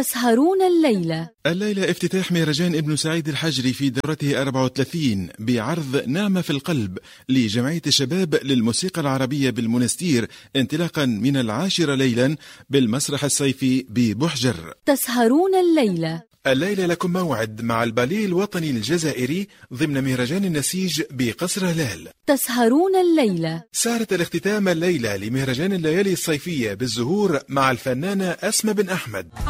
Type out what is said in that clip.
تسهرون الليلة. الليلة افتتاح مهرجان ابن سعيد الحجري في دورته 34 بعرض نعمة في القلب لجمعية الشباب للموسيقى العربية بالمنستير انطلاقا من 10 ليلا بالمسرح الصيفي ببحجر. تسهرون الليلة. الليلة لكم موعد مع الباليه الوطني الجزائري ضمن مهرجان النسيج بقصر هلال. تسهرون الليلة. سهرة الاختتام الليلة لمهرجان الليالي الصيفية بالزهور مع الفنانة أسماء بن أحمد.